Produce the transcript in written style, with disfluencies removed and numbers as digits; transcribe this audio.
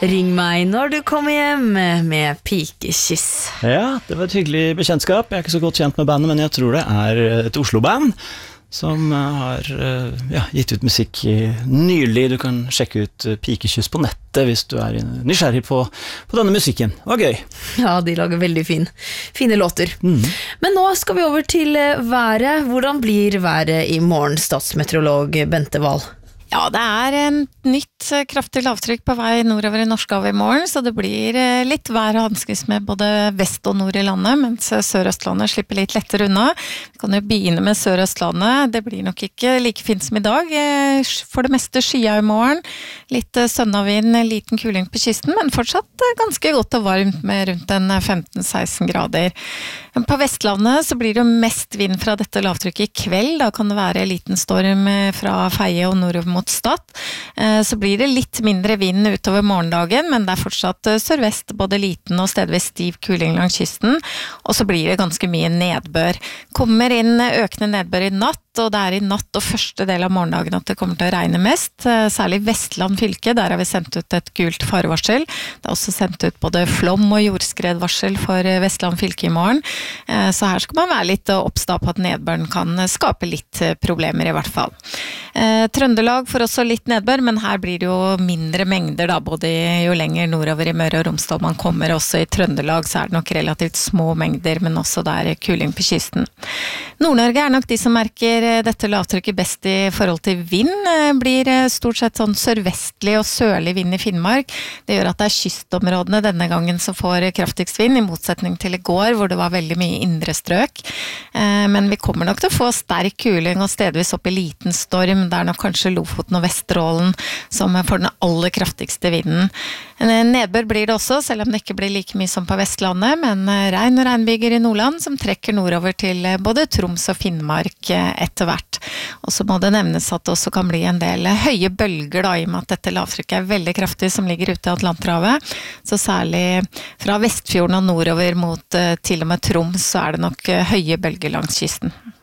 Ring meg når du kommer hjem med pikekyss. Ja, det var et hyggelig bekjentskap. Jeg er ikke så godt kjent med bandet, men jeg tror det er et Oslo-band som har gitt ut musikk nylig. Du kan sjekke ut Pikekyss på nettet hvis du er nysgjerrig på denne musikken. Det var gøy. Ja, de lager veldig fine låter. Men nå skal vi over til været. Hvordan blir været i morgen, statsmeteorolog Bente Wahl? Ja, det er en nytt kraftig lavtrykk på vei nordover i Norskehavet i morgen, så det blir litt vær å hanskes med både vest og nord i landet, mens Sør-Østlandet slipper litt lettere unna. Vi kan jo begynne med Sør-Østlandet. Det blir nok ikke like fint som i dag. For det meste skya i morgen. Litt sønnavind, liten kuling på kysten, men fortsatt ganske godt og varmt med rundt en 15-16 grader. På Vestlandet så blir det mest vind fra dette lavtrykket i kveld. Da kan det være en liten storm fra Feie og nordover mot Stad. Så blir det litt mindre vind utover morgendagen, men det er fortsatt sørvest, både liten og stedvis stiv kuling langs kysten, og så blir det ganske mye nedbør. Kommer inn økende nedbør i natt, og det er i natt og første del av morgendagen at det kommer til å regne mest, særlig Vestland fylke, der har vi sendt ut et gult farevarsel. Det er også sendt ut både flom- og jordskredvarsel for Vestland fylke i morgen, så her skal man være litt oppstå på at nedbøren kan skape litt problemer i hvert fall. Trøndelag får også litt nedbør, men her blir det jo mindre mengder da, både jo lenger nordover i Møre og Romsdal man kommer. Også i Trøndelag så er det nok relativt små mengder, men også der kuling på kysten. Nord-Norge er nok de som merker dette lavtrykket best i forhold til vind. Blir stort sett sånn sørvestlig og sørlig vind i Finnmark. Det gjør at det er kystområdene denne gangen som får kraftigst vind, i motsetning til i går hvor det var veldig mye indre strøk. Men vi kommer nok til å få sterk kuling og stedvis opp i liten storm. Det er nok kanskje Lofoten og Vesterålen som får den aller kraftigste vinden. Nedbør blir det også, selv om det ikke blir like mye som på Vestlandet, men regn og regnbyger i Nordland som trekker nordover til både Troms og Finnmark etter hvert. Og så må det nevnes at det også kan bli en del høye bølger da, i og med at dette lavtrykket er veldig kraftig som ligger ute i Atlanterhavet. Så særlig fra Vestfjorden og nordover mot til og med Troms så er det nok høye bølger langs kysten.